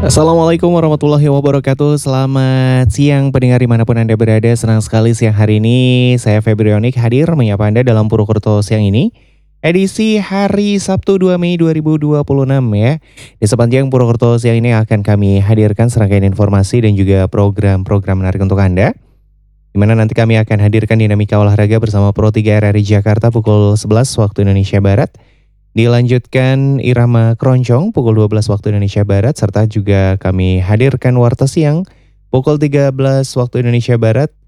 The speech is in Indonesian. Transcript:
Assalamualaikum warahmatullahi wabarakatuh. Selamat siang pendengar dimanapun Anda berada. Senang sekali siang hari ini saya Febrionik hadir menyapa Anda dalam Purwokerto siang ini. Edisi hari Sabtu 2 Mei 2026 ya. Di sepanjang Purwokerto siang ini akan kami hadirkan serangkaian informasi dan juga program-program menarik untuk Anda. Di mana nanti kami akan hadirkan dinamika olahraga bersama Pro 3 RRI Jakarta pukul 11 waktu Indonesia Barat. Dilanjutkan irama keroncong pukul 12 waktu Indonesia Barat serta juga kami hadirkan warta siang pukul 13 waktu Indonesia Barat